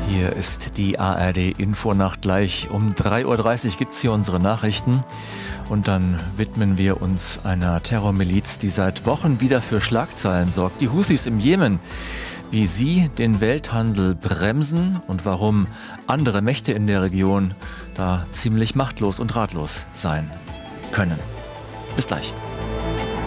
Hier ist die ARD-Infonacht. Gleich um 3:30 Uhr gibt es hier unsere Nachrichten. Und dann widmen wir uns einer Terrormiliz, die seit Wochen wieder für Schlagzeilen sorgt. Die Houthis im Jemen. Wie sie den Welthandel bremsen und warum andere Mächte in der Region da ziemlich machtlos und ratlos sein können. Bis gleich.